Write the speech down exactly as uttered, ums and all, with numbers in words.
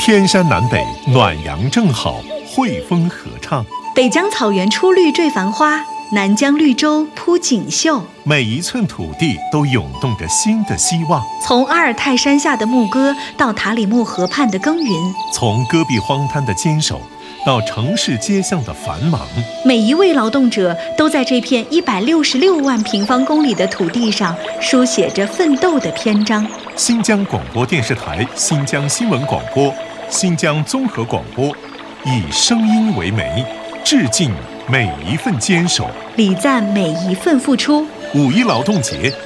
天山南北，暖阳正好，汇风合唱。 北疆草原初绿缀繁花，南疆绿洲铺锦绣。 每一寸土地都涌动着新的希望。 从阿尔泰山下的牧歌，到塔里木河畔的耕耘； 从戈壁荒滩的坚守，到城市街巷的繁忙， 每一位劳动者都在这片一百六十六万平方公里的土地上书写着奋斗的篇章。 新疆广播电视台、新疆新闻广播、新疆综合广播，以声音为媒，致敬每一份坚守， 礼赞每一份付出。 五一劳动节